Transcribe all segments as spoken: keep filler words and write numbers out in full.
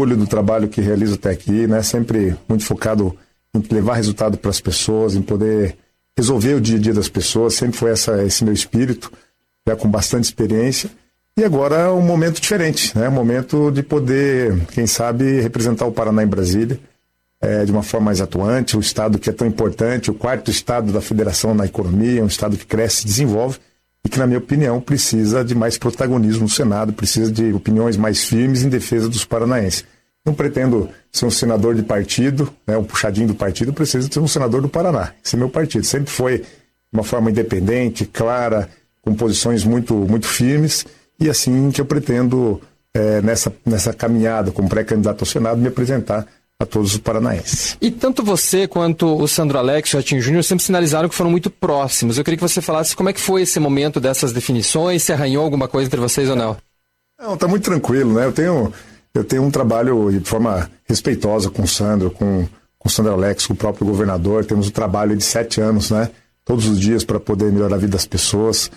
orgulho do trabalho que realizo até aqui, né? Sempre muito focado em levar resultado para as pessoas, em poder resolver o dia a dia das pessoas. Sempre foi essa, esse meu espírito, já com bastante experiência. E agora é um momento diferente, né? Um momento de poder, quem sabe, representar o Paraná em Brasília é, de uma forma mais atuante. O estado que é tão importante, o quarto estado da federação na economia, um estado que cresce e desenvolve e que, na minha opinião, precisa de mais protagonismo no Senado, precisa de opiniões mais firmes em defesa dos paranaenses. Não pretendo ser um senador de partido, né, um puxadinho do partido, preciso ser um senador do Paraná. Esse é meu partido. Sempre foi de uma forma independente, clara, com posições muito, muito firmes. E assim que eu pretendo, é, nessa, nessa caminhada como pré-candidato ao Senado, me apresentar a todos os paranaenses. E tanto você quanto o Sandro Alex e o Ratinho Júnior sempre sinalizaram que foram muito próximos. Eu queria que você falasse como é que foi esse momento dessas definições, se arranhou alguma coisa entre vocês ou não? Não, tá muito tranquilo, né? Eu tenho, eu tenho um trabalho de forma respeitosa com o Sandro, com, com o Sandro Alex, com o próprio governador. Temos um trabalho de sete anos, né? Todos os dias para poder melhorar a vida das pessoas.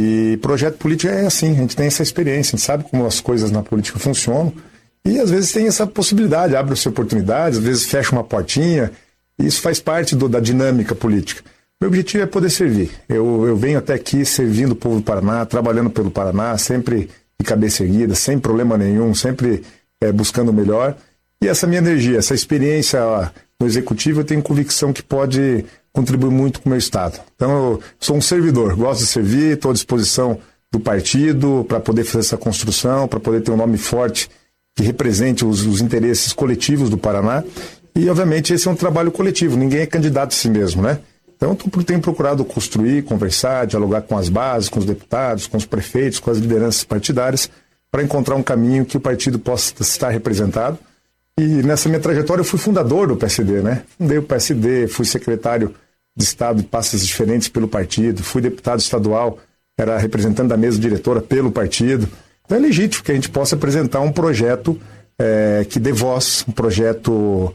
E projeto político é assim, a gente tem essa experiência, a gente sabe como as coisas na política funcionam e às vezes tem essa possibilidade, abre-se oportunidades, às vezes fecha uma portinha, e isso faz parte do, da dinâmica política. Meu objetivo é poder servir. Eu, eu venho até aqui servindo o povo do Paraná, trabalhando pelo Paraná, sempre de cabeça erguida, sem problema nenhum, sempre é, buscando o melhor. E essa minha energia, essa experiência ó, no executivo, eu tenho convicção que pode contribui muito com o meu estado. Então eu sou um servidor, gosto de servir, estou à disposição do partido para poder fazer essa construção, para poder ter um nome forte que represente os, os interesses coletivos do Paraná. E obviamente esse é um trabalho coletivo, ninguém é candidato a si mesmo, né? Então eu tenho procurado construir, conversar, dialogar com as bases, com os deputados, com os prefeitos, com as lideranças partidárias, para encontrar um caminho que o partido possa estar representado. E nessa minha trajetória eu fui fundador do P S D, né? Fundei o P S D, fui secretário de Estado de pastas diferentes pelo partido, fui deputado estadual, era representante da mesa diretora pelo partido. Então é legítimo que a gente possa apresentar um projeto é, que dê voz, um projeto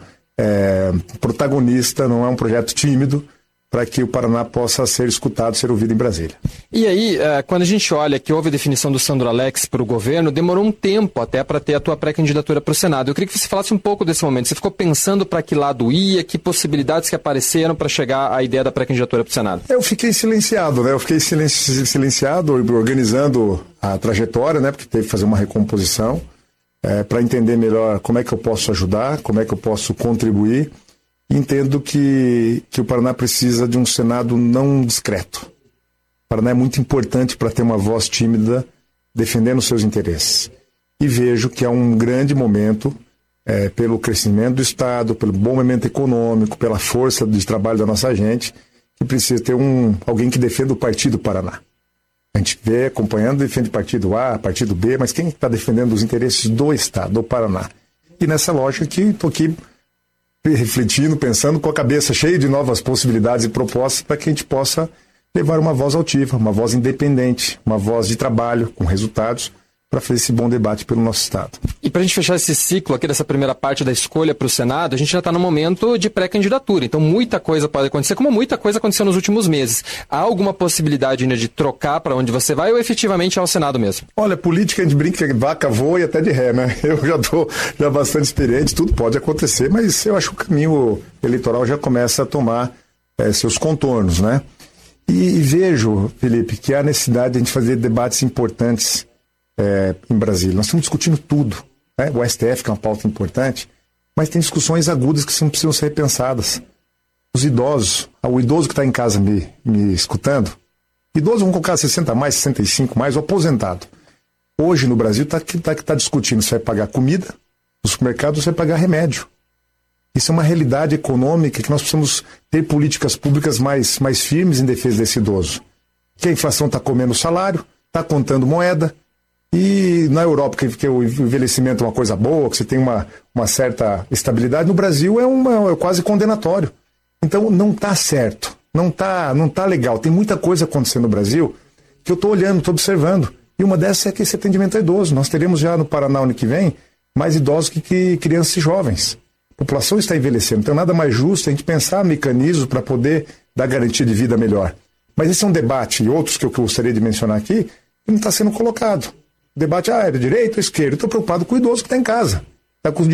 é, protagonista, não é um projeto tímido, para que o Paraná possa ser escutado, ser ouvido em Brasília. E aí, quando a gente olha que houve a definição do Sandro Alex para o governo, demorou um tempo até para ter a tua pré-candidatura para o Senado. Eu queria que você falasse um pouco desse momento. Você ficou pensando para que lado ia, que possibilidades que apareceram para chegar à ideia da pré-candidatura para o Senado? Eu fiquei silenciado, né? Eu fiquei silenci- silenciado, organizando a trajetória, né? Porque teve que fazer uma recomposição é, para entender melhor como é que eu posso ajudar, como é que eu posso contribuir. Entendo que, que o Paraná precisa de um Senado não discreto. O Paraná é muito importante para ter uma voz tímida defendendo os seus interesses. E vejo que é um grande momento, é, pelo crescimento do Estado, pelo bom momento econômico, pela força de trabalho da nossa gente, que precisa ter um, alguém que defenda o Partido Paraná. A gente vê acompanhando, defende partido A, partido B, mas quem está defendendo os interesses do Estado, do Paraná? E nessa lógica que estou aqui refletindo, pensando, com a cabeça cheia de novas possibilidades e propostas para que a gente possa levar uma voz altiva, uma voz independente, uma voz de trabalho, com resultados, para fazer esse bom debate pelo nosso Estado. E para a gente fechar esse ciclo aqui dessa primeira parte da escolha para o Senado, a gente já está no momento de pré-candidatura, então muita coisa pode acontecer, como muita coisa aconteceu nos últimos meses. Há alguma possibilidade ainda de trocar para onde você vai ou efetivamente é ao Senado mesmo? Olha, política a gente brinca de vaca, voa e até de ré, né? Eu já estou já bastante experiente, tudo pode acontecer, mas eu acho que o caminho eleitoral já começa a tomar é, seus contornos, né? E, e vejo, Felipe, que há necessidade de a gente fazer debates importantes É, em Brasília. Nós estamos discutindo tudo, né? O S T F, que é uma pauta importante, mas tem discussões agudas que precisam ser repensadas. Os idosos, o idoso que está em casa me, me escutando, idoso vamos colocar sessenta mais, sessenta e cinco mais, o aposentado. Hoje no Brasil está tá, tá discutindo se vai pagar comida no supermercado ou se vai pagar remédio. Isso é uma realidade econômica que nós precisamos ter políticas públicas mais, mais firmes em defesa desse idoso. Que a inflação está comendo o salário, está contando moeda. E na Europa, que, que o envelhecimento é uma coisa boa, que você tem uma, uma certa estabilidade, no Brasil é, uma, é quase condenatório. Então não está certo, não está não tá legal. Tem muita coisa acontecendo no Brasil que eu estou olhando, estou observando. E uma dessas é que esse atendimento a idoso. Nós teremos já no Paraná, ano que vem, mais idosos que, que crianças e jovens. A população está envelhecendo, então nada mais justo a gente pensar mecanismos para poder dar garantia de vida melhor. Mas esse é um debate, e outros que eu gostaria de mencionar aqui, que não está sendo colocado. O debate, ah, é de direita ou esquerda? Estou preocupado com o idoso que está em casa. Está com